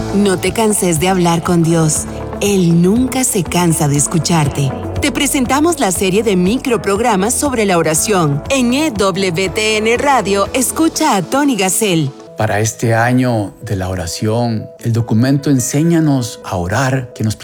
No te canses de hablar con Dios. Él nunca se cansa de escucharte. Te presentamos la serie de microprogramas sobre la oración. En EWTN Radio, escucha a Tony Gassel. Para este año de la oración, el documento Enséñanos a orar, que nos